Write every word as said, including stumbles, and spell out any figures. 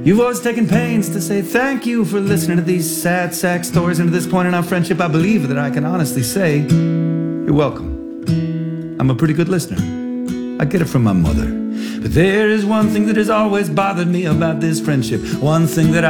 You've always taken pains to say thank you for listening to these sad sack stories. And to this point in our friendship, I believe that I can honestly say you're welcome. I'm a pretty good listener. I get it from my mother. But there is one thing that has always bothered me about this friendship. One thing that